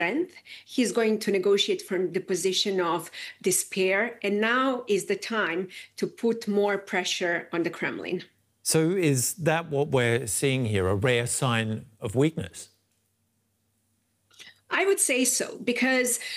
strength. He's going to negotiate from the position of despair. And now is the time to put more pressure on the Kremlin. So is that what we're seeing here, a rare sign of weakness? I would say so, because